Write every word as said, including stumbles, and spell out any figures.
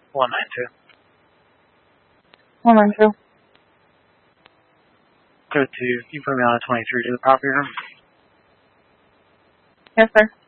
one nine two. one nine two. Go to, you put me on a twenty-three to the property room. Yes, sir.